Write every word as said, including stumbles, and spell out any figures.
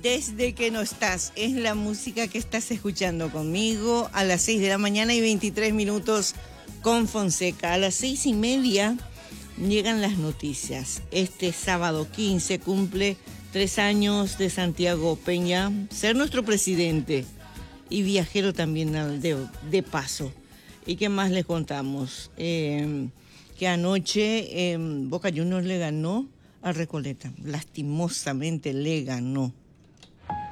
Desde que no estás, es la música que estás escuchando conmigo a las seis de la mañana y veintitrés minutos con Fonseca. A las seis y media llegan las noticias. Este sábado quince cumple tres años de Santiago Peña ser nuestro presidente y viajero también de, de paso. ¿Y qué más les contamos? Eh, que anoche eh, Boca Juniors le ganó a Recoleta. Lastimosamente le ganó.